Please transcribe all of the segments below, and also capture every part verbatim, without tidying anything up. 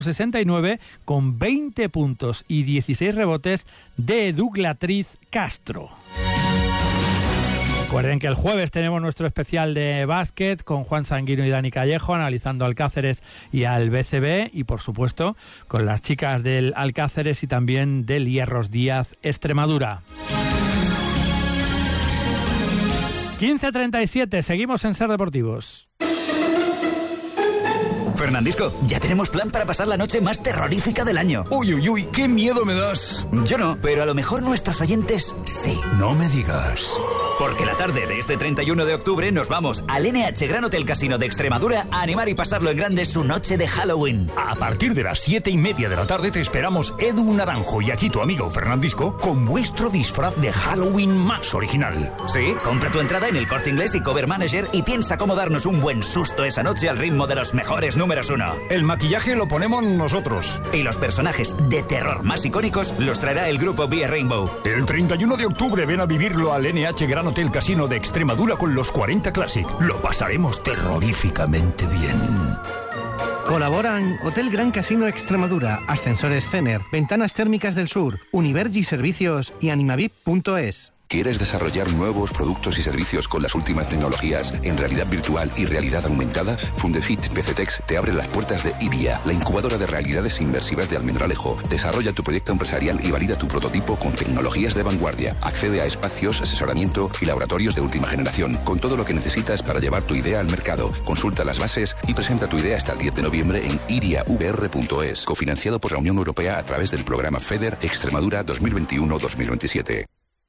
sesenta y nueve con veinte puntos y dieciséis rebotes de Douglatriz Castro. Recuerden que el jueves tenemos nuestro especial de básquet con Juan Sanguino y Dani Callejo analizando al Cáceres y al B C B y por supuesto con las chicas del Alcáceres y también del Hierros Díaz Extremadura. quince treinta y siete, seguimos en Ser Deportivos. Fernandisco, ya tenemos plan para pasar la noche más terrorífica del año. Uy, uy, uy, qué miedo me das. Yo no, pero a lo mejor nuestros oyentes sí. No me digas. Porque la tarde de este treinta y uno de octubre nos vamos al N H Gran Hotel Casino de Extremadura a animar y pasarlo en grande su noche de Halloween. A partir de las siete y media de la tarde te esperamos Edu Naranjo y aquí tu amigo Fernandisco con vuestro disfraz de Halloween más original. Sí, compra tu entrada en el Corte Inglés y Cover Manager y piensa cómo darnos un buen susto esa noche al ritmo de los mejores números uno. El maquillaje lo ponemos nosotros. Y los personajes de terror más icónicos los traerá el grupo Vía Rainbow. El treinta y uno de octubre ven a vivirlo al N H Gran Hotel Casino de Extremadura con los cuarenta Classic. Lo pasaremos terroríficamente bien. Colaboran Hotel Gran Casino Extremadura, Ascensores Cener, Ventanas Térmicas del Sur, Univergi Servicios y Animavip punto es. ¿Quieres desarrollar nuevos productos y servicios con las últimas tecnologías en realidad virtual y realidad aumentada? Fundefit P C Tex te abre las puertas de IBIA, la incubadora de realidades inmersivas de Almendralejo. Desarrolla tu proyecto empresarial y valida tu prototipo con tecnologías de vanguardia. Accede a espacios, asesoramiento y laboratorios de última generación, con todo lo que necesitas para llevar tu idea al mercado. Consulta las bases y presenta tu idea hasta el diez de noviembre en iria v r punto es, cofinanciado por la Unión Europea a través del programa FEDER Extremadura dos mil veintiuno dos mil veintisiete.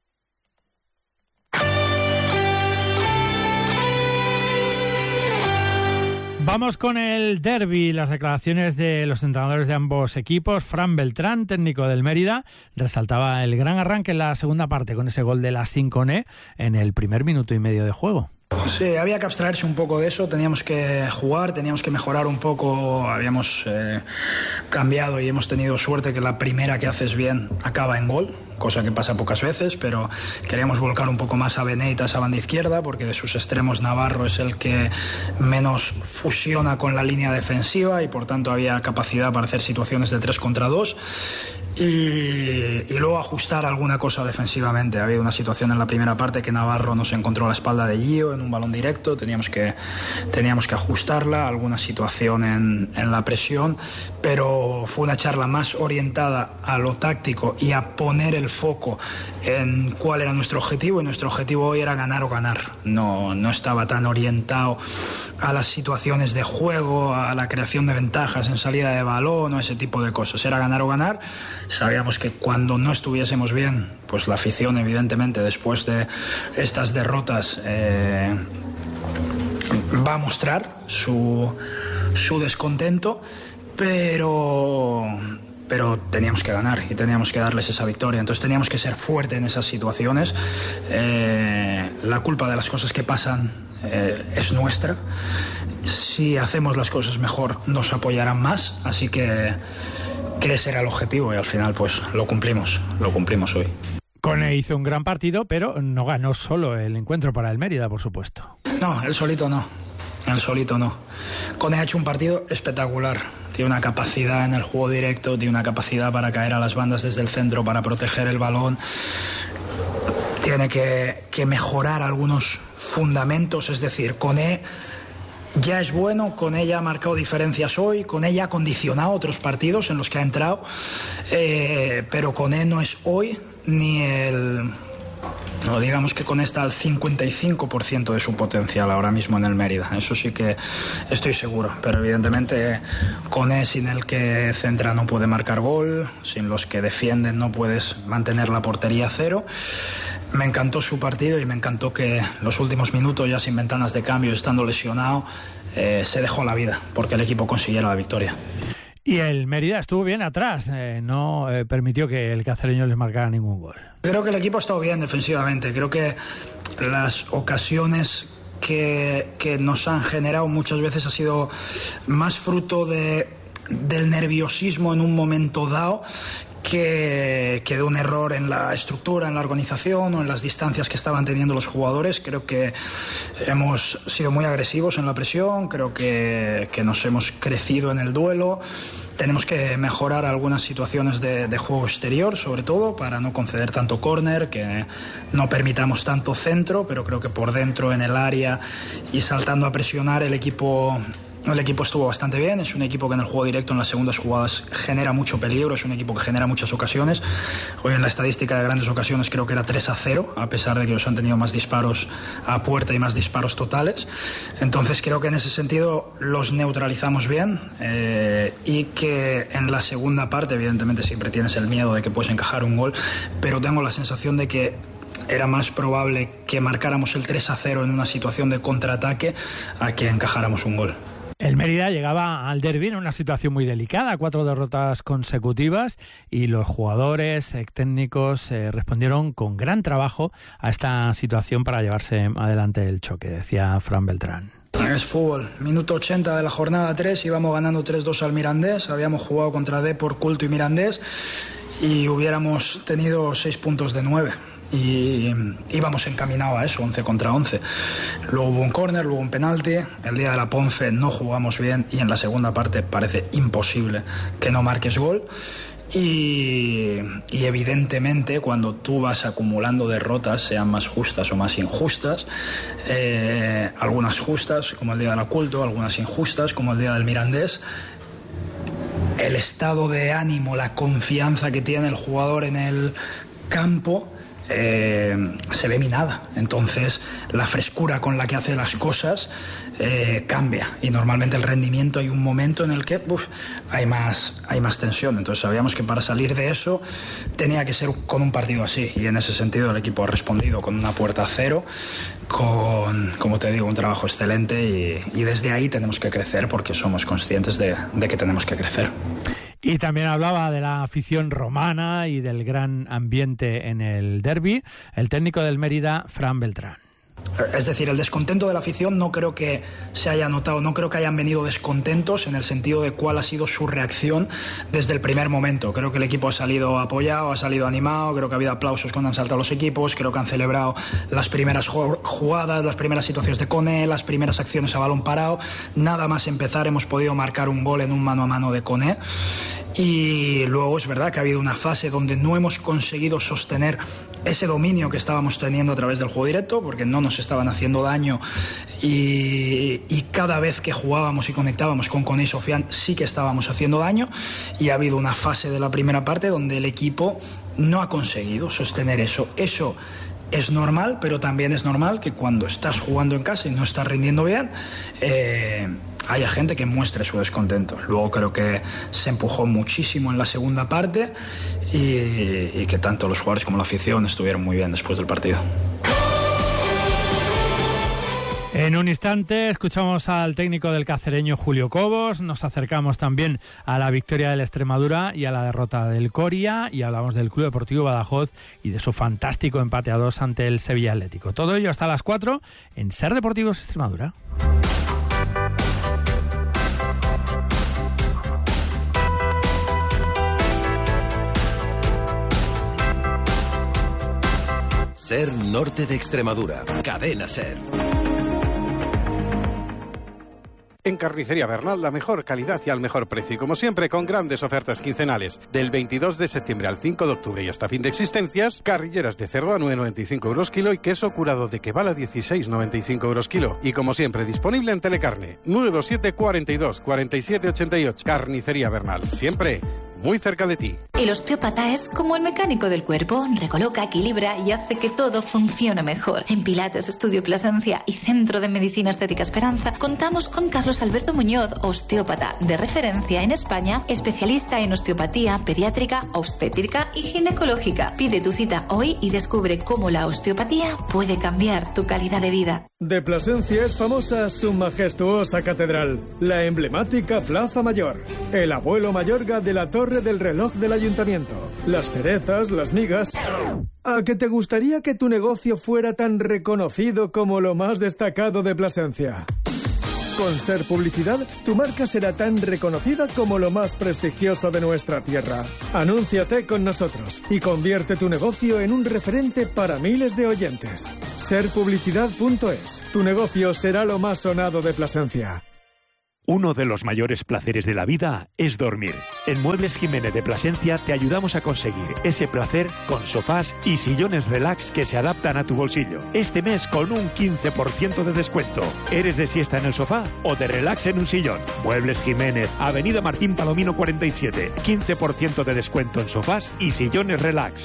Vamos con el derbi, las declaraciones de los entrenadores de ambos equipos. Fran Beltrán, técnico del Mérida, resaltaba el gran arranque en la segunda parte con ese gol de la Sinconé en el primer minuto y medio de juego. Sí, había que abstraerse un poco de eso, teníamos que jugar, teníamos que mejorar un poco, habíamos eh, cambiado y hemos tenido suerte que la primera que haces bien acaba en gol, cosa que pasa pocas veces, pero queríamos volcar un poco más a Benet, a esa banda izquierda, porque de sus extremos Navarro es el que menos fusiona con la línea defensiva y por tanto había capacidad para hacer situaciones de tres contra dos. Y, y luego ajustar alguna cosa defensivamente. Ha habido una situación en la primera parte que Navarro nos encontró a la espalda de Gio en un balón directo, teníamos que, teníamos que ajustarla, alguna situación en, en la presión, pero fue una charla más orientada a lo táctico y a poner el foco en cuál era nuestro objetivo, y nuestro objetivo hoy era ganar o ganar. No, no estaba tan orientado a las situaciones de juego, a la creación de ventajas en salida de balón o ese tipo de cosas. Era ganar o ganar. Sabíamos que cuando no estuviésemos bien, pues la afición, evidentemente, después de estas derrotas, eh, va a mostrar su, su descontento, pero... pero teníamos que ganar y teníamos que darles esa victoria, entonces teníamos que ser fuertes en esas situaciones. Eh, la culpa de las cosas que pasan eh, es nuestra. Si hacemos las cosas mejor nos apoyarán más, así que, que ese era el objetivo y al final pues lo cumplimos, lo cumplimos hoy. Cone hizo un gran partido, pero no ganó solo el encuentro para el Mérida, por supuesto. No, él solito no, él solito no. Cone ha hecho un partido espectacular. Tiene una capacidad en el juego directo, tiene una capacidad para caer a las bandas desde el centro, para proteger el balón. Tiene que, que mejorar algunos fundamentos, es decir, Cone ya es bueno, Cone ya ha marcado diferencias hoy, Cone ya ha condicionado otros partidos en los que ha entrado, eh, pero Cone no es hoy ni el... No, digamos que con esta al cincuenta y cinco por ciento de su potencial ahora mismo en el Mérida, eso sí que estoy seguro, pero evidentemente con él, sin el que centra no puede marcar gol, sin los que defienden no puedes mantener la portería a cero. Me encantó su partido y me encantó que los últimos minutos, ya sin ventanas de cambio, estando lesionado, eh, se dejó la vida porque el equipo consiguiera la victoria. Y el Mérida estuvo bien atrás, eh, no eh, permitió que el cacereño les marcara ningún gol. Creo que el equipo ha estado bien defensivamente, creo que las ocasiones que, que nos han generado muchas veces ha sido más fruto de, del nerviosismo en un momento dado que, que de un error en la estructura, en la organización o en las distancias que estaban teniendo los jugadores. Creo que hemos sido muy agresivos en la presión, creo que, que nos hemos crecido en el duelo tenemos que mejorar algunas situaciones de, de juego exterior, sobre todo, para no conceder tanto córner, que no permitamos tanto centro, pero creo que por dentro, en el área y saltando a presionar, el equipo... El equipo estuvo bastante bien, es un equipo que en el juego directo en las segundas jugadas genera mucho peligro, es un equipo que genera muchas ocasiones. Hoy en la estadística de grandes ocasiones creo que era tres a cero, a pesar de que ellos han tenido más disparos a puerta y más disparos totales. Entonces creo que en ese sentido los neutralizamos bien eh, y que en la segunda parte evidentemente siempre tienes el miedo de que puedes encajar un gol, pero tengo la sensación de que era más probable que marcáramos el tres a cero en una situación de contraataque a que encajáramos un gol. El Mérida llegaba al derbi en una situación muy delicada, cuatro derrotas consecutivas, y los jugadores eh, técnicos eh, respondieron con gran trabajo a esta situación para llevarse adelante el choque, decía Fran Beltrán. Es fútbol. Minuto ochenta de la jornada tres, íbamos ganando tres dos al Mirandés, habíamos jugado contra Depor, Culto y Mirandés y hubiéramos tenido seis puntos de nueve. Y íbamos encaminados a eso, once contra once. Luego hubo un córner, luego un penalti. El día de la Ponce no jugamos bien y en la segunda parte parece imposible que no marques gol. Y, y evidentemente cuando tú vas acumulando derrotas, sean más justas o más injustas, eh, algunas justas como el día de la Culto, algunas injustas como el día del Mirandés, el estado de ánimo, la confianza que tiene el jugador en el campo Eh, se ve minada. Entonces la frescura con la que hace las cosas eh, cambia, y normalmente el rendimiento hay un momento en el que uf, hay más hay más tensión. Entonces sabíamos que para salir de eso tenía que ser con un partido así, y en ese sentido el equipo ha respondido con una puerta a cero, con, como te digo, un trabajo excelente, y, y desde ahí tenemos que crecer porque somos conscientes de, de que tenemos que crecer. Y también hablaba de la afición romana y del gran ambiente en el derbi el técnico del Mérida, Fran Beltrán. Es decir, el descontento de la afición no creo que se haya notado, no creo que hayan venido descontentos en el sentido de cuál ha sido su reacción desde el primer momento. Creo que el equipo ha salido apoyado, ha salido animado, creo que ha habido aplausos cuando han saltado los equipos, creo que han celebrado las primeras jugadas, las primeras situaciones de Koné, las primeras acciones a balón parado. Nada más empezar hemos podido marcar un gol en un mano a mano de Koné. Y luego es verdad que ha habido una fase donde no hemos conseguido sostener ese dominio que estábamos teniendo a través del juego directo, porque no nos estaban haciendo daño, y, y cada vez que jugábamos y conectábamos con Koné y Sofiane sí que estábamos haciendo daño, y ha habido una fase de la primera parte donde el equipo no ha conseguido sostener eso. Eso es normal, pero también es normal que cuando estás jugando en casa y no estás rindiendo bien, eh, haya gente que muestre su descontento. Luego creo que se empujó muchísimo en la segunda parte y, y que tanto los jugadores como la afición estuvieron muy bien después del partido. En un instante escuchamos al técnico del cacereño, Julio Cobos. Nos acercamos también a la victoria del Extremadura y a la derrota del Coria, y hablamos del Club Deportivo Badajoz y de su fantástico empate a dos ante el Sevilla Atlético. Todo ello hasta las cuatro en Ser Deportivos Extremadura. Ser Norte de Extremadura. Cadena Ser. En Carnicería Bernal, la mejor calidad y al mejor precio. Y como siempre, con grandes ofertas quincenales. Del veintidós de septiembre al cinco de octubre y hasta fin de existencias, carrilleras de cerdo a nueve con noventa y cinco euros kilo y queso curado de Keval a dieciséis con noventa y cinco euros kilo. Y como siempre, disponible en Telecarne. nueve dos siete, cuarenta y dos, cuarenta y siete, ochenta y ocho. Carnicería Bernal. Siempre muy cerca de ti. El osteópata es como el mecánico del cuerpo. Recoloca, equilibra y hace que todo funcione mejor. En Pilates, Estudio Plasencia y Centro de Medicina Estética Esperanza contamos con Carlos Alberto Muñoz, osteópata de referencia en España, especialista en osteopatía pediátrica, obstétrica y ginecológica. Pide tu cita hoy y descubre cómo la osteopatía puede cambiar tu calidad de vida. De Plasencia es famosa su majestuosa catedral, la emblemática Plaza Mayor, el abuelo Mayorga de la Torre del Reloj del Ayuntamiento, las cerezas, las migas. ¿A que te gustaría que tu negocio fuera tan reconocido como lo más destacado de Plasencia? Con Ser Publicidad, tu marca será tan reconocida como lo más prestigioso de nuestra tierra. Anúnciate con nosotros y convierte tu negocio en un referente para miles de oyentes. ser publicidad punto es. Tu negocio será lo más sonado de Plasencia. Uno de los mayores placeres de la vida es dormir. En Muebles Jiménez de Plasencia te ayudamos a conseguir ese placer con sofás y sillones relax que se adaptan a tu bolsillo. Este mes con un quince por ciento de descuento. ¿Eres de siesta en el sofá o de relax en un sillón? Muebles Jiménez, Avenida Martín Palomino cuarenta y siete. quince por ciento de descuento en sofás y sillones relax.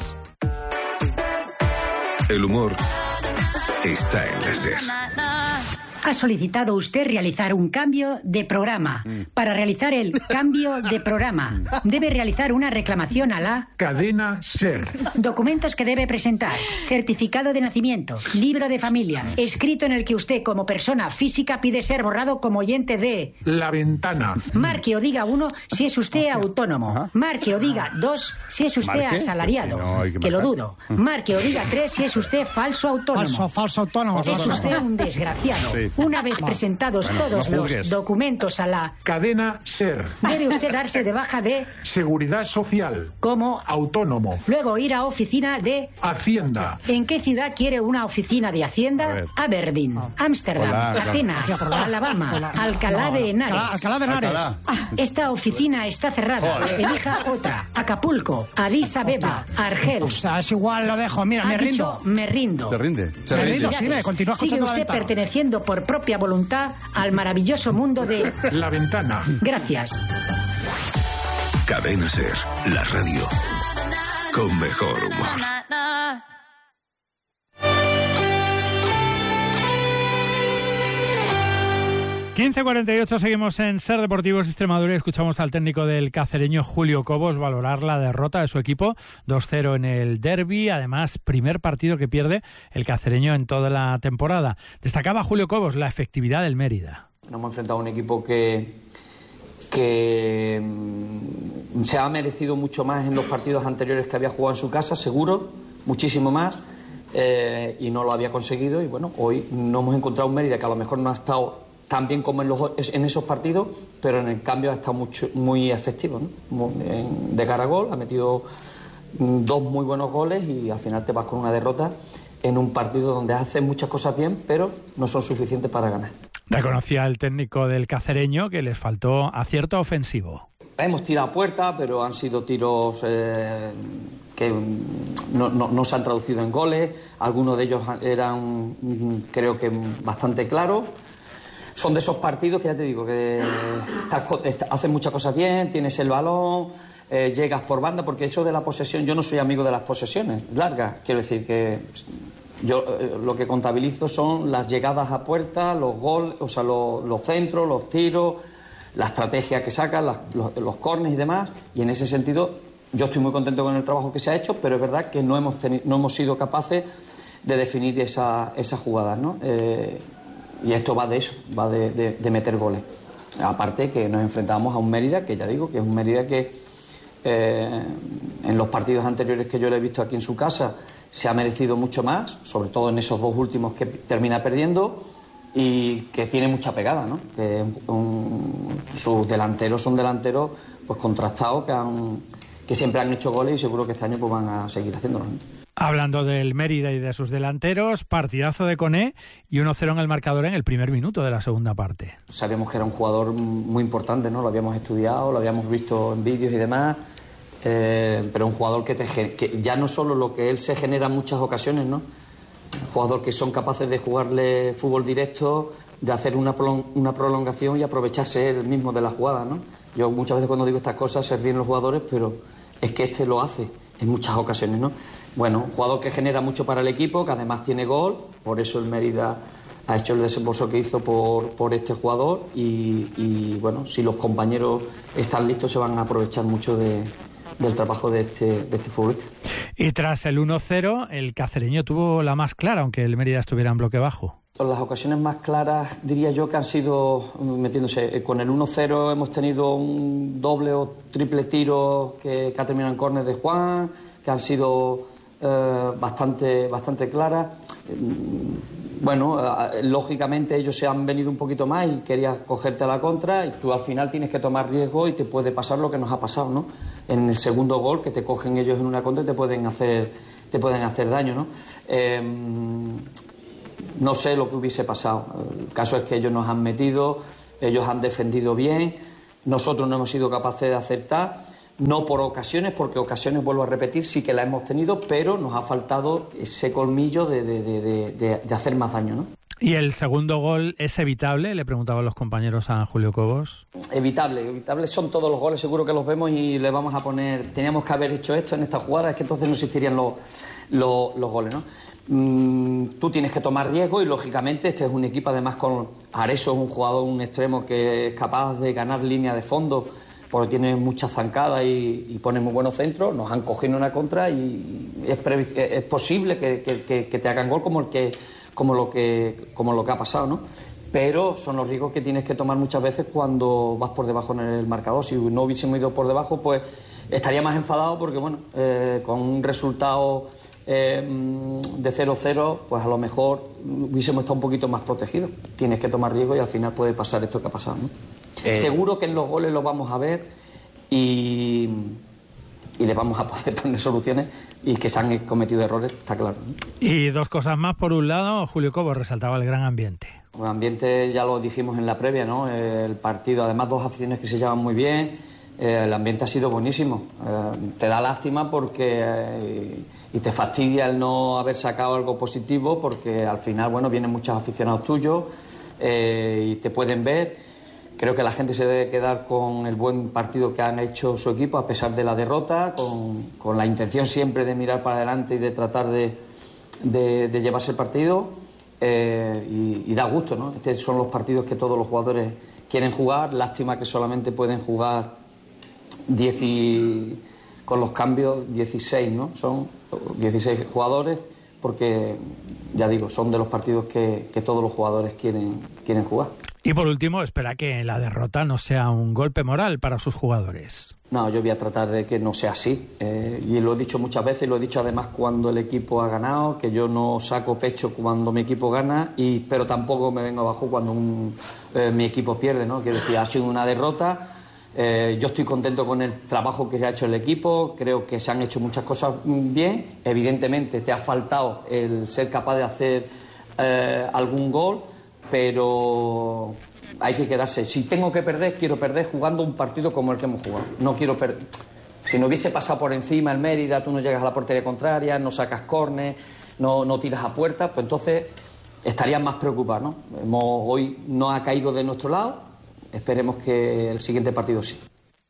El humor está en la SER. Ha solicitado usted realizar un cambio de programa. Para realizar el cambio de programa, debe realizar una reclamación a la cadena SER. Documentos que debe presentar: certificado de nacimiento, libro de familia, escrito en el que usted como persona física pide ser borrado como oyente de La Ventana. Marque o diga uno si es usted autónomo. Marque o diga dos si es usted ¿Marque? asalariado. No, hay que que lo marcar. dudo. Marque o diga tres si es usted falso autónomo. Falso, falso autónomo. Es usted un desgraciado. Sí. Una vez presentados Bueno, todos no los juzgues. documentos a la Cadena SER. debe usted darse de baja de Seguridad Social. como Autónomo. luego ir a oficina de Hacienda. ¿En qué ciudad quiere una oficina de Hacienda? A ver. Aberdeen, Ámsterdam, Hola, claro. Atenas, Hola. Alabama, Hola. Alcalá de Henares. Alcalá- Alcalá de Henares. Alcalá. Esta oficina está cerrada. Joder. Elija otra. Acapulco, Addis Abeba, Argel. O sea, es igual, lo dejo. Mira, Ha me dicho, rindo. me rindo. ¿Te rinde? Me rindo, Felicidades. sí, me continúa Sigue escuchando La usted Ventana. perteneciendo por propia voluntad al maravilloso mundo de... La Ventana. Gracias. Cadena SER, la radio con mejor humor. quince cuarenta y ocho, seguimos en Ser Deportivos Extremadura y escuchamos al técnico del cacereño Julio Cobos valorar la derrota de su equipo dos cero en el derbi, además primer partido que pierde el cacereño en toda la temporada. Destacaba Julio Cobos la efectividad del Mérida. Nos hemos enfrentado a un equipo que, que mm, se ha merecido mucho más en los partidos anteriores que había jugado en su casa, seguro, muchísimo más, eh, y no lo había conseguido. Y bueno, hoy nos hemos encontrado un Mérida que a lo mejor no ha estado tan bien como en, los, en esos partidos, pero en el cambio ha estado mucho, muy efectivo, ¿no? Muy, en, de cara a gol, ha metido mm, dos muy buenos goles y al final te vas con una derrota en un partido donde haces muchas cosas bien, pero no son suficientes para ganar. Reconocía el técnico del cacereño que les faltó acierto ofensivo. Hemos tirado a puerta, pero han sido tiros eh, que no, no, no se han traducido en goles. Algunos de ellos eran, creo que, bastante claros. Son de esos partidos que ya te digo, que estás, estás, haces muchas cosas bien, tienes el balón, eh, llegas por banda, porque eso de la posesión, yo no soy amigo de las posesiones largas. Quiero decir que yo eh, lo que contabilizo son las llegadas a puerta, los goles, o sea, los, los centros, los tiros, la estrategia que sacan, las, los, los corners y demás. Y en ese sentido, yo estoy muy contento con el trabajo que se ha hecho, pero es verdad que no hemos, teni- no hemos sido capaces de definir esa, esas jugadas, ¿no? Eh, y esto va de eso, va de, de, de meter goles. Aparte que nos enfrentamos a un Mérida, que ya digo, que es un Mérida que eh, en los partidos anteriores que yo le he visto aquí en su casa se ha merecido mucho más, sobre todo en esos dos últimos que termina perdiendo, y que tiene mucha pegada, ¿no? Que un, sus delanteros son delanteros pues contrastados que, han, que siempre han hecho goles y seguro que este año pues van a seguir haciéndolo, ¿no? Hablando del Mérida y de sus delanteros, partidazo de Koné y uno cero en el marcador en el primer minuto de la segunda parte. Sabíamos que era un jugador muy importante, ¿no? Lo habíamos estudiado, lo habíamos visto en vídeos y demás, eh, pero un jugador que, te, que ya no solo lo que él se genera en muchas ocasiones, ¿no? Un jugador que son capaces de jugarle fútbol directo, de hacer una, prolong, una prolongación y aprovecharse él mismo de la jugada, ¿no? Yo muchas veces cuando digo estas cosas se ríen los jugadores, pero es que este lo hace en muchas ocasiones, ¿no? Bueno, un jugador que genera mucho para el equipo, que además tiene gol, por eso el Mérida ha hecho el desembolso que hizo por, por este jugador y, y, bueno, si los compañeros están listos se van a aprovechar mucho de, del trabajo de este, de este futbolista. Y tras el uno cero, el cacereño tuvo la más clara, aunque el Mérida estuviera en bloque bajo. Las ocasiones más claras diría yo que han sido, metiéndose, con el uno cero hemos tenido un doble o triple tiro que, que ha terminado en córner de Juan, que han sido eh, bastante, bastante claras. Bueno, eh, lógicamente ellos se han venido un poquito más y querías cogerte a la contra y tú al final tienes que tomar riesgo y te puede pasar lo que nos ha pasado, ¿no? En el segundo gol, que te cogen ellos en una contra y te pueden hacer, te pueden hacer daño, ¿no? Eh, No sé lo que hubiese pasado. El caso es que ellos nos han metido, ellos han defendido bien, nosotros no hemos sido capaces de acertar, no por ocasiones, porque ocasiones, vuelvo a repetir, sí que la hemos tenido, pero nos ha faltado ese colmillo de, de, de, de, de hacer más daño, ¿no? ¿Y el segundo gol es evitable? Le preguntaban los compañeros a Julio Cobos. Evitable, evitable son todos los goles, seguro que los vemos y le vamos a poner, teníamos que haber hecho esto en esta jugada, es que entonces no existirían los, los, los goles, ¿no? Mm, tú tienes que tomar riesgo y lógicamente este es un equipo además con Areso, es un jugador, un extremo que es capaz de ganar línea de fondo porque tiene mucha zancada y, y pone muy buenos centros, nos han cogido una contra y es, previ- es posible que, que, que, que te hagan gol como el que como lo que como lo que ha pasado, ¿no? Pero son los riesgos que tienes que tomar muchas veces cuando vas por debajo en el marcador. Si no hubiésemos ido por debajo, pues estaría más enfadado porque, bueno, eh, con un resultado eh, de cero cero, pues a lo mejor hubiésemos estado un poquito más protegidos. Tienes que tomar riesgo y al final puede pasar esto que ha pasado, ¿no? Eh... Seguro que en los goles los vamos a ver y, y le vamos a poder poner soluciones. Y que se han cometido errores, está claro, ¿no? Y dos cosas más. Por un lado, Julio Cobos resaltaba el gran ambiente. El ambiente ya lo dijimos en la previa, ¿no? El partido, además dos aficiones que se llevan muy bien, eh, el ambiente ha sido buenísimo. Eh, te da lástima porque eh, y te fastidia el no haber sacado algo positivo porque al final, bueno, vienen muchos aficionados tuyos eh, y te pueden ver. Creo que la gente se debe quedar con el buen partido que han hecho su equipo a pesar de la derrota, con, con la intención siempre de mirar para adelante y de tratar de, de, de llevarse el partido eh, y, y da gusto, ¿no? Estos son los partidos que todos los jugadores quieren jugar, lástima que solamente pueden jugar diez y, con los cambios dieciséis, ¿no? Son dieciséis jugadores porque, ya digo, son de los partidos que, que todos los jugadores quieren, quieren jugar. Y por último, espera que la derrota no sea un golpe moral para sus jugadores. No, yo voy a tratar de que no sea así. Eh, y lo he dicho muchas veces, y lo he dicho además cuando el equipo ha ganado, que yo no saco pecho cuando mi equipo gana, y pero tampoco me vengo abajo cuando un, eh, mi equipo pierde, ¿no? Quiero decir, ha sido una derrota. Eh, yo estoy contento con el trabajo que se ha hecho el equipo, creo que se han hecho muchas cosas bien. Evidentemente te ha faltado el ser capaz de hacer eh, algún gol, pero hay que quedarse. Si tengo que perder, quiero perder jugando un partido como el que hemos jugado. No quiero perder. Si no hubiese pasado por encima el Mérida, tú no llegas a la portería contraria, no sacas córner, no, no tiras a puerta, pues entonces estarías más preocupado, ¿no? Hemos, hoy no ha caído de nuestro lado, esperemos que el siguiente partido sí.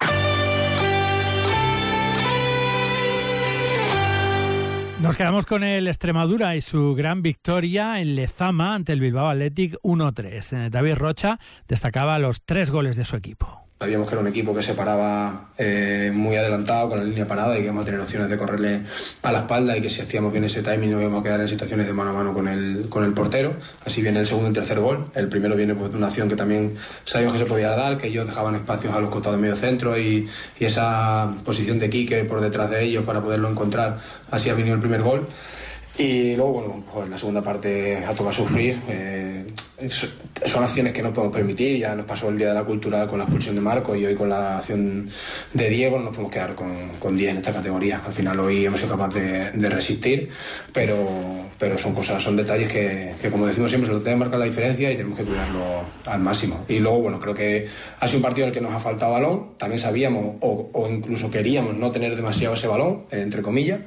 Nos quedamos con el Extremadura y su gran victoria en Lezama ante el Bilbao Athletic uno tres. David Rocha destacaba los tres goles de su equipo. Sabíamos que era un equipo que se paraba eh, muy adelantado con la línea parada y que íbamos a tener opciones de correrle a la espalda y que si hacíamos bien ese timing nos íbamos a quedar en situaciones de mano a mano con el, con el portero. Así viene el segundo y tercer gol. El primero viene pues, de una acción que también sabíamos que se podía dar, que ellos dejaban espacios a los costados de medio centro y, y esa posición de Quique por detrás de ellos para poderlo encontrar. Así ha venido el primer gol. Y luego, bueno, pues la segunda parte ha tocado sufrir. Eh, son acciones que no podemos permitir. Ya nos pasó el día de la cultura con la expulsión de Marco y hoy con la acción de Diego. No nos podemos quedar con, con diez en esta categoría. Al final hoy hemos sido capaces de, de resistir, pero, pero son cosas, son detalles que, que como decimos siempre, se lo tienen que marcar la diferencia y tenemos que cuidarlo al máximo. Y luego, bueno, creo que ha sido un partido en el que nos ha faltado balón. También sabíamos o, o incluso queríamos no tener demasiado ese balón, entre comillas.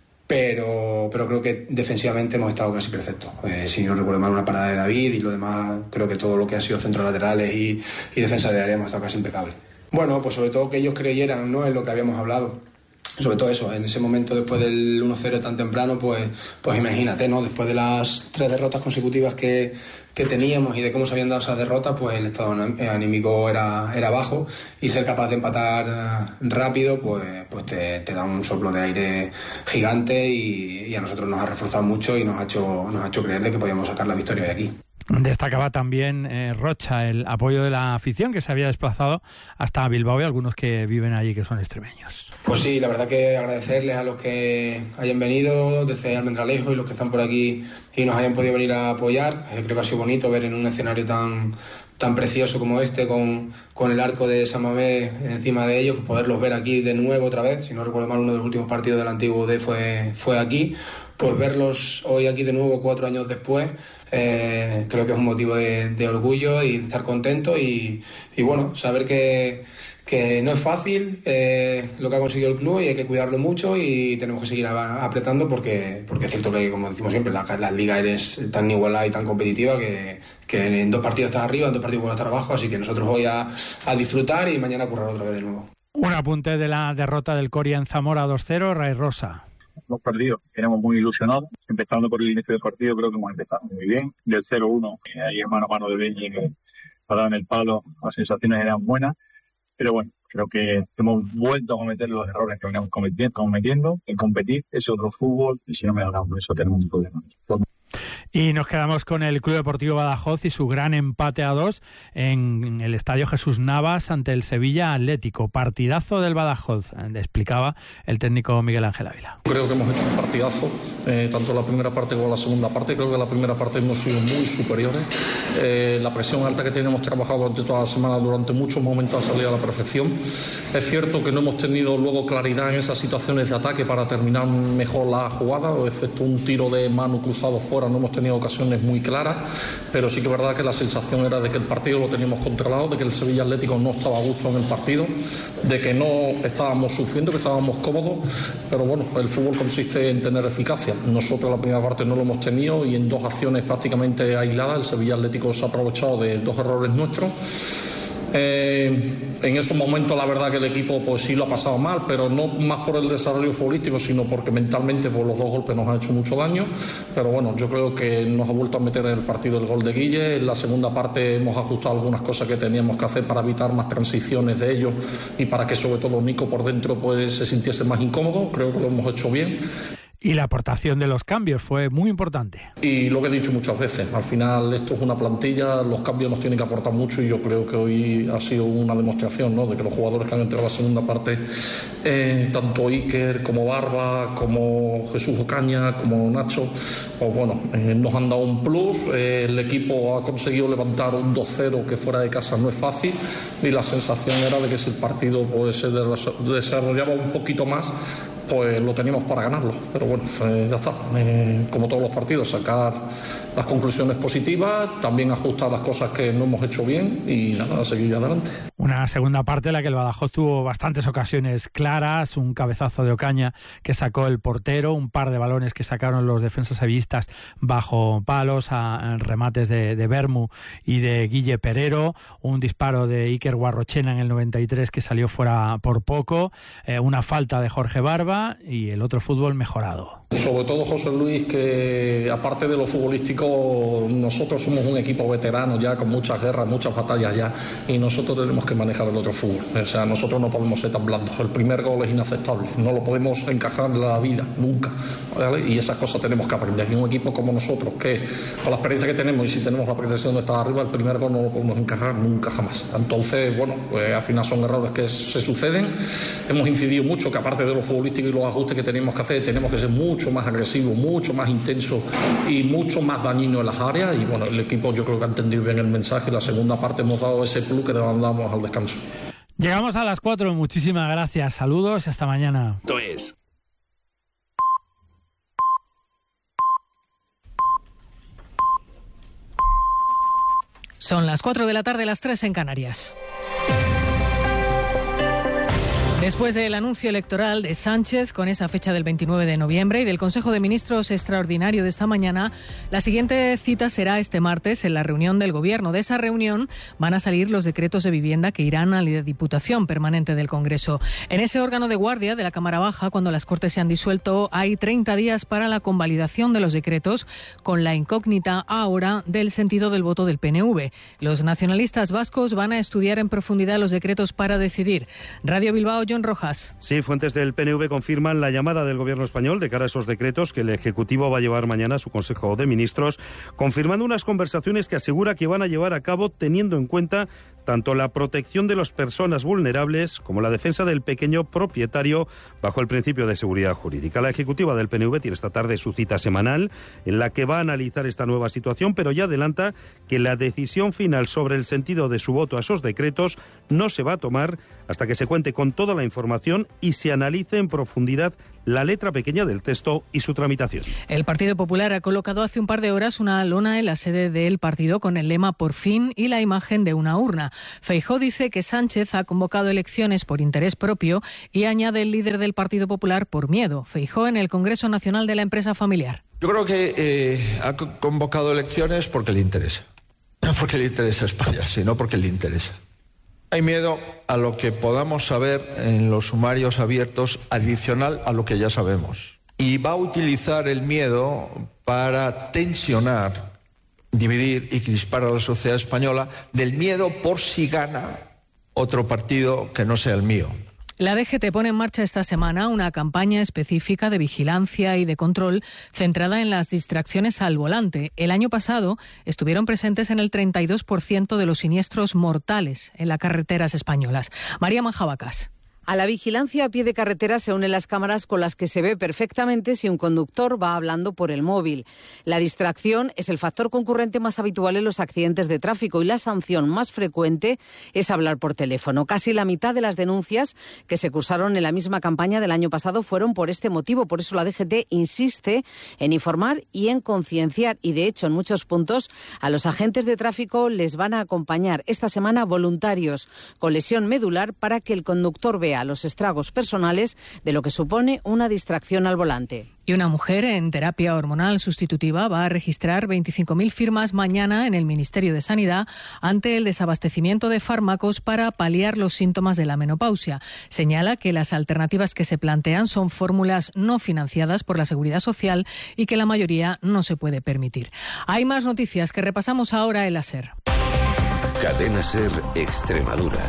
Pero, pero creo que defensivamente hemos estado casi perfectos. Eh, si no recuerdo mal, una parada de David y lo demás, creo que todo lo que ha sido centros laterales y, y defensa de área hemos estado casi impecables. Bueno, pues sobre todo que ellos creyeran, ¿no?, en lo que habíamos hablado. Sobre todo eso, en ese momento después del uno cero tan temprano, pues, pues imagínate, ¿no? Después de las tres derrotas consecutivas que, que teníamos y de cómo se habían dado esas derrotas, pues el estado anímico era, era bajo y ser capaz de empatar rápido, pues, pues te, te da un soplo de aire gigante y, y a nosotros nos ha reforzado mucho y nos ha hecho, nos ha hecho creer de que podíamos sacar la victoria de aquí. Destacaba también eh, Rocha el apoyo de la afición que se había desplazado hasta Bilbao y algunos que viven allí que son extremeños. Pues sí, la verdad que agradecerles a los que hayan venido desde Almendralejo y los que están por aquí y nos hayan podido venir a apoyar. Eh, creo que ha sido bonito ver en un escenario tan, tan precioso como este, con, con el arco de San Mamés encima de ellos, poderlos ver aquí de nuevo otra vez. Si no recuerdo mal, uno de los últimos partidos del antiguo D fue, fue aquí. pues verlos hoy aquí de nuevo cuatro años después, eh, creo que es un motivo de, de orgullo y de estar contento y, y bueno, saber que, que no es fácil eh, lo que ha conseguido el club y hay que cuidarlo mucho y tenemos que seguir a, apretando porque, porque es cierto que, como decimos siempre, la, la liga es tan igualada y tan competitiva que, que en dos partidos estás arriba, en dos partidos puedes estar abajo, así que nosotros hoy a, a disfrutar y mañana a currar otra vez de nuevo. Un apunte de la derrota del Coria en Zamora dos cero, Ray Rosa. Hemos perdido, éramos muy ilusionados. Empezando por el inicio del partido, creo que hemos empezado muy bien. Del cero uno, ahí mano a mano de Beñi, que parado en el palo, las sensaciones eran buenas. Pero bueno, creo que hemos vuelto a cometer los errores que veníamos cometiendo. En competir es otro fútbol y si no me ganamos, por eso tenemos un problema. Y nos quedamos con el Club Deportivo Badajoz y su gran empate a dos en el Estadio Jesús Navas ante el Sevilla Atlético. Partidazo del Badajoz, explicaba el técnico Miguel Ángel Ávila. Creo que hemos hecho un partidazo, eh, tanto la primera parte como la segunda parte. Creo que la primera parte hemos sido muy superiores. Eh, la presión alta que tenemos trabajado durante toda la semana, durante muchos momentos, ha salido a la perfección. Es cierto que no hemos tenido luego claridad en esas situaciones de ataque para terminar mejor la jugada, excepto un tiro de mano cruzado fuera, no hemos tenido ocasiones muy claras, pero sí que es verdad que la sensación era de que el partido lo teníamos controlado, de que el Sevilla Atlético no estaba a gusto en el partido, de que no estábamos sufriendo, que estábamos cómodos, pero bueno, el fútbol consiste en tener eficacia. Nosotros la primera parte no lo hemos tenido y en dos acciones prácticamente aisladas el Sevilla Atlético se ha aprovechado de dos errores nuestros. Eh, en esos momentos la verdad que el equipo pues sí lo ha pasado mal, pero no más por el desarrollo futbolístico, sino porque mentalmente pues, los dos golpes nos han hecho mucho daño. Pero bueno, yo creo que nos ha vuelto a meter en el partido el gol de Guille. En la segunda parte hemos ajustado algunas cosas que teníamos que hacer para evitar más transiciones de ellos y para que sobre todo Nico por dentro pues se sintiese más incómodo. Creo que lo hemos hecho bien. Y la aportación de los cambios fue muy importante. Y lo que he dicho muchas veces, al final esto es una plantilla, los cambios nos tienen que aportar mucho y yo creo que hoy ha sido una demostración, ¿no?, de que los jugadores que han entrado a la segunda parte, eh, tanto Iker como Barba, como Jesús Ocaña, como Nacho, pues bueno, eh, nos han dado un plus. Eh, el equipo ha conseguido levantar un dos cero que fuera de casa no es fácil y la sensación era de que si el partido pues, se desarrollaba un poquito más, pues lo teníamos para ganarlo, pero bueno, eh, ya está, eh, como todos los partidos, sacar las conclusiones positivas, también ajustar las cosas que no hemos hecho bien y nada, seguir adelante. Una segunda parte en la que el Badajoz tuvo bastantes ocasiones claras, un cabezazo de Ocaña que sacó el portero, un par de balones que sacaron los defensas sevillistas bajo palos, a, a remates de, de Bermu y de Guille Perero, un disparo de Iker Guarrochena en el noventa y tres que salió fuera por poco, eh, una falta de Jorge Barba y el otro fútbol mejorado. Sobre todo José Luis, que aparte de lo futbolístico, nosotros somos un equipo veterano ya, con muchas guerras, muchas batallas ya, y nosotros tenemos que manejar el otro fútbol. O sea, nosotros no podemos ser tan blandos. El primer gol es inaceptable, no lo podemos encajar en la vida, nunca, ¿vale? Y esas cosas tenemos que aprender. Y un equipo como nosotros, que con la experiencia que tenemos y si tenemos la pretensión de estar arriba, el primer gol no lo podemos encajar nunca jamás. Entonces, bueno, pues al final son errores que se suceden. Hemos incidido mucho que aparte de lo futbolístico y los ajustes que tenemos que hacer, tenemos que ser mucho más agresivos, mucho más intensos y mucho más dañinos en las áreas. Y bueno, el equipo yo creo que ha entendido bien el mensaje y la segunda parte hemos dado ese plus que damos al descanso. Llegamos a las cuatro, muchísimas gracias, saludos y hasta mañana. Esto es Son las cuatro de la tarde, las tres en Canarias. Después del anuncio electoral de Sánchez con esa fecha del veintinueve de noviembre y del Consejo de Ministros extraordinario de esta mañana, la siguiente cita será este martes en la reunión del Gobierno. De esa reunión van a salir los decretos de vivienda que irán a la Diputación Permanente del Congreso. En ese órgano de guardia de la Cámara Baja, cuando las Cortes se han disuelto, hay treinta días para la convalidación de los decretos, con la incógnita ahora del sentido del voto del P N V. Los nacionalistas vascos van a estudiar en profundidad los decretos para decidir. Radio Bilbao, John Rojas. Sí, fuentes del P N V confirman la llamada del Gobierno español de cara a esos decretos que el Ejecutivo va a llevar mañana a su Consejo de Ministros, confirmando unas conversaciones que asegura que van a llevar a cabo teniendo en cuenta tanto la protección de las personas vulnerables como la defensa del pequeño propietario bajo el principio de seguridad jurídica. La ejecutiva del P N V tiene esta tarde su cita semanal en la que va a analizar esta nueva situación, pero ya adelanta que la decisión final sobre el sentido de su voto a esos decretos no se va a tomar hasta que se cuente con toda la información y se analice en profundidad la letra pequeña del texto y su tramitación. El Partido Popular ha colocado hace un par de horas una lona en la sede del partido con el lema "Por fin" y la imagen de una urna. Feijóo dice que Sánchez ha convocado elecciones por interés propio y añade el líder del Partido Popular por miedo. Feijóo en el Congreso Nacional de la Empresa Familiar. Yo creo que eh, ha convocado elecciones porque le interesa. No porque le interesa a España, sino porque le interesa. Hay miedo a lo que podamos saber en los sumarios abiertos adicional a lo que ya sabemos. Y va a utilizar el miedo para tensionar, dividir y crispar a la sociedad española del miedo por si gana otro partido que no sea el mío. La D G T pone en marcha esta semana una campaña específica de vigilancia y de control centrada en las distracciones al volante. El año pasado estuvieron presentes en el treinta y dos por ciento de los siniestros mortales en las carreteras españolas. María Majabacas. A la vigilancia a pie de carretera se unen las cámaras con las que se ve perfectamente si un conductor va hablando por el móvil. La distracción es el factor concurrente más habitual en los accidentes de tráfico y la sanción más frecuente es hablar por teléfono. Casi la mitad de las denuncias que se cursaron en la misma campaña del año pasado fueron por este motivo. Por eso la D G T insiste en informar y en concienciar. Y de hecho, en muchos puntos, a los agentes de tráfico les van a acompañar esta semana voluntarios con lesión medular para que el conductor vea los estragos personales de lo que supone una distracción al volante. Y una mujer en terapia hormonal sustitutiva va a registrar veinticinco mil firmas mañana en el Ministerio de Sanidad ante el desabastecimiento de fármacos para paliar los síntomas de la menopausia. Señala que las alternativas que se plantean son fórmulas no financiadas por la Seguridad Social y que la mayoría no se puede permitir. Hay más noticias que repasamos ahora en la SER. Cadena SER Extremadura.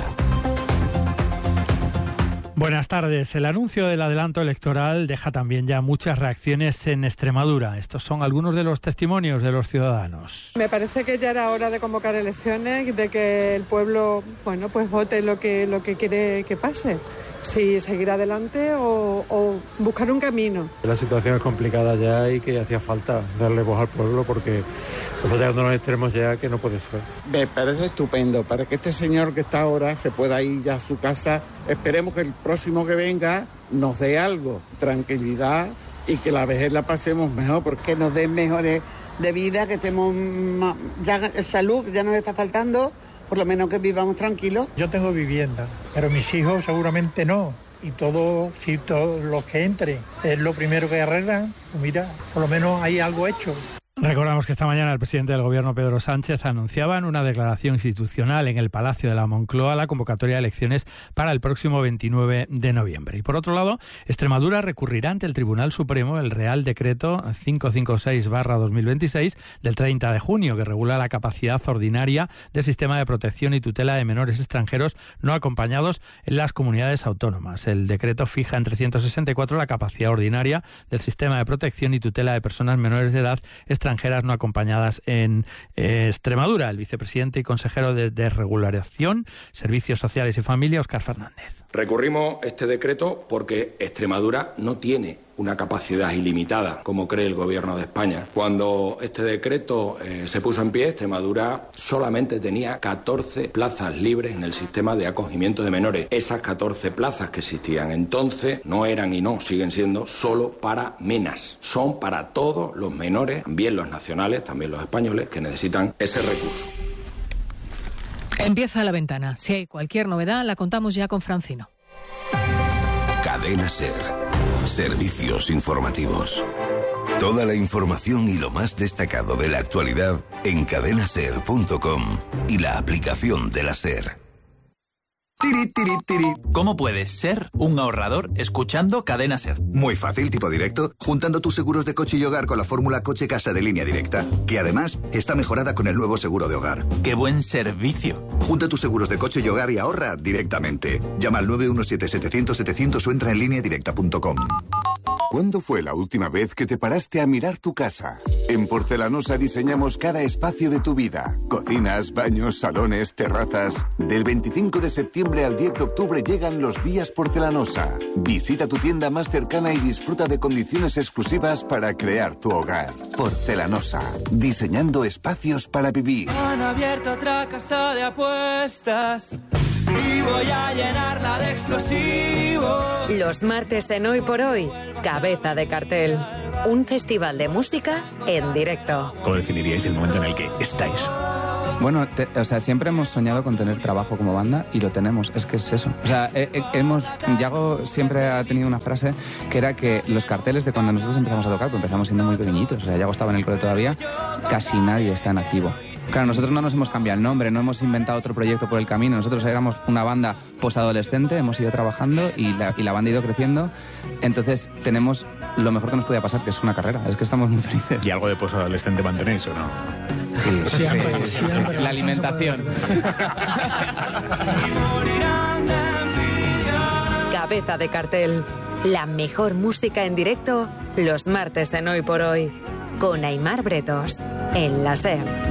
Buenas tardes. El anuncio del adelanto electoral deja también ya muchas reacciones en Extremadura. Estos son algunos de los testimonios de los ciudadanos. Me parece que ya era hora de convocar elecciones, de que el pueblo, bueno, pues vote lo que lo que quiere que pase. Si seguir adelante o, o buscar un camino. La situación es complicada ya y que hacía falta darle voz al pueblo porque está llegando a los extremos ya que no puede ser. Me parece estupendo para que este señor que está ahora se pueda ir ya a su casa. Esperemos que el próximo que venga nos dé algo, tranquilidad y que la vejez la pasemos mejor. Porque nos den mejores de vida, que estemos más, ya salud ya nos está faltando. Por lo menos que vivamos tranquilos. Yo tengo vivienda, pero mis hijos seguramente no. Y todos, si todos los que entren es lo primero que arreglan, pues mira, por lo menos hay algo hecho. Recordamos que esta mañana el presidente del Gobierno, Pedro Sánchez, anunciaba en una declaración institucional en el Palacio de la Moncloa la convocatoria de elecciones para el próximo veintinueve de noviembre. Y por otro lado, Extremadura recurrirá ante el Tribunal Supremo el Real Decreto quinientos cincuenta y seis barra dos mil veintiséis del treinta de junio, que regula la capacidad ordinaria del sistema de protección y tutela de menores extranjeros no acompañados en las comunidades autónomas. El decreto fija en trescientos sesenta y cuatro la capacidad ordinaria del sistema de protección y tutela de personas menores de edad extranjeras no acompañadas en eh, Extremadura. El vicepresidente y consejero de Desregulación, Servicios Sociales y Familia, Óscar Fernández. Recurrimos este decreto porque Extremadura no tiene una capacidad ilimitada, como cree el Gobierno de España. Cuando este decreto eh, se puso en pie, Extremadura solamente tenía catorce plazas libres en el sistema de acogimiento de menores. Esas catorce plazas que existían entonces no eran y no siguen siendo solo para menas. Son para todos los menores, también los nacionales, también los españoles, que necesitan ese recurso. Empieza La Ventana. Si hay cualquier novedad, la contamos ya con Francino. Cadena SER. Servicios informativos. Toda la información y lo más destacado de la actualidad en cadena ser punto com y la aplicación de la SER. Tiri, tiri, tiri. ¿Cómo puedes ser un ahorrador escuchando Cadena SER? Muy fácil, tipo directo, juntando tus seguros de coche y hogar con la fórmula coche-casa de Línea Directa, que además está mejorada con el nuevo seguro de hogar. ¡Qué buen servicio! Junta tus seguros de coche y hogar y ahorra directamente. Llama al nueve uno siete, setecientos, setecientos o entra en línea directa punto com. ¿Cuándo fue la última vez que te paraste a mirar tu casa? En Porcelanosa diseñamos cada espacio de tu vida. Cocinas, baños, salones, terrazas. Del veinticinco de septiembre al diez de octubre llegan los días Porcelanosa. Visita tu tienda más cercana y disfruta de condiciones exclusivas para crear tu hogar. Porcelanosa, diseñando espacios para vivir. Han abierto otra casa de apuestas. y voy a llenarla de explosivos. Los martes en Hoy por Hoy, Cabeza de Cartel. Un festival de música en directo. ¿Cómo definiríais el momento en el que estáis? Bueno, te, o sea, siempre hemos soñado con tener trabajo como banda y lo tenemos, es que es eso. O sea, he, he, hemos, Yago siempre ha tenido una frase que era que los carteles de cuando nosotros empezamos a tocar, pues empezamos siendo muy pequeñitos, o sea, Yago estaba en el cole todavía, casi nadie está en activo. Claro, nosotros no nos hemos cambiado el nombre, no hemos inventado otro proyecto por el camino, nosotros éramos una banda posadolescente, hemos ido trabajando y la, y la banda ha ido creciendo, entonces tenemos lo mejor que nos podía pasar, que es una carrera, es que estamos muy felices. ¿Y algo de posadolescente mantenéis o no? Sí, sí, sí, sí, sí, la alimentación. Cabeza de Cartel, la mejor música en directo, los martes en Hoy por Hoy, con Aimar Bretos, en la SER.